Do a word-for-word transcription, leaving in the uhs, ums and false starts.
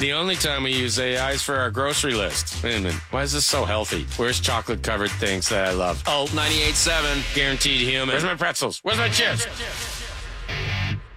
The only time we use A I is for our grocery list. Wait a minute. Why is this so healthy? Where's chocolate-covered things that I love? Oh, ninety-eight point seven. Guaranteed human. Where's my pretzels? Where's my chips?